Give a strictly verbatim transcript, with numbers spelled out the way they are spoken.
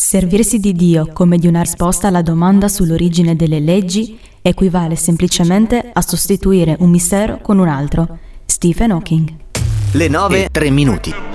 Servirsi di Dio come di una risposta alla domanda sull'origine delle leggi equivale semplicemente a sostituire un mistero con un altro. Stephen Hawking. Le nove e tre minuti.